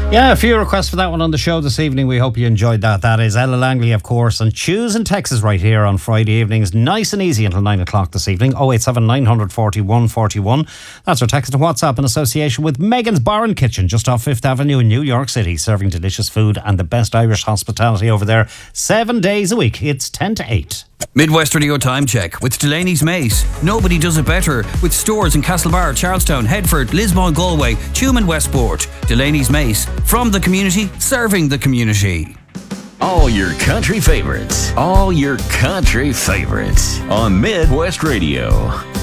Yeah, a few requests for that one on the show this evening. We hope you enjoyed that. That is Ella Langley, of course, and Choose in Texas right here on Friday evenings. Nice and easy until 9 o'clock this evening. 087 940 141. That's our text and WhatsApp in association with Megan's Bar and Kitchen just off 5th Avenue in New York City, serving delicious food and the best Irish hospitality over there 7 days a week. It's 10 to 8. Midwest Radio Time Check with Delaney's Mace. Nobody does it better, with stores in Castlebar, Charlestown, Headford, Lismore, Galway, Tuam and Westport. Delaney's Mace, from the community, serving the community. All your country favorites. All your country favorites on Midwest Radio.